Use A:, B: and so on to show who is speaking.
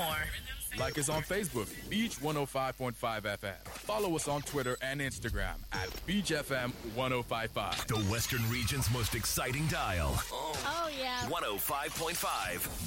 A: more.
B: Like us on Facebook, Beach 105.5 FM. Follow us on Twitter and Instagram at Beach FM 1055.
C: The Western region's most exciting dial.
D: Oh, yeah.
C: 105.5